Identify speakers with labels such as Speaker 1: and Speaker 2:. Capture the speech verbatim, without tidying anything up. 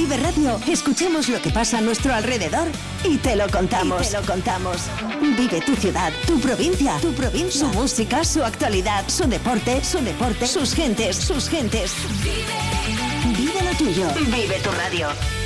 Speaker 1: Vive Radio, escuchemos lo que pasa a nuestro alrededor y te lo contamos. Y te lo contamos. Vive tu ciudad, tu provincia, tu provincia, su música, su actualidad, su deporte, su deporte, sus gentes, sus gentes. Vive, Vive lo tuyo. Vive tu radio.